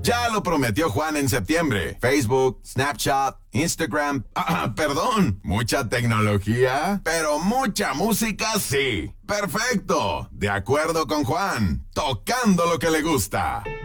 Ya lo prometió Juan en septiembre. Facebook, Snapchat, Instagram. Perdón. Mucha tecnología, pero mucha música sí. Perfecto. De acuerdo con Juan. Tocando lo que le gusta.